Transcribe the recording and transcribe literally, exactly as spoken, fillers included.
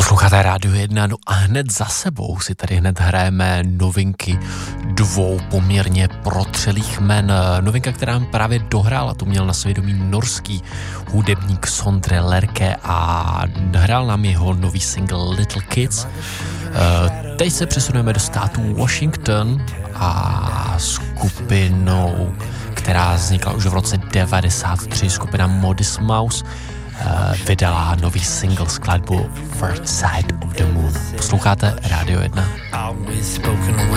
Posloucháte Rádio jedna, no a hned za sebou si tady hned hrajeme novinky dvou poměrně protřelých men. Novinka, která právě dohrála, tu měl na svědomí norský hudebník Sondre Lerche a hrál nám jeho nový single Little Kids. Teď se přesuneme do státu Washington a skupinou, která vznikla už v roce devadesát tři, skupina Modest Mouse, vydala nový single, skladbu First Sight of the Moon. Posloucháte Rádio jedna.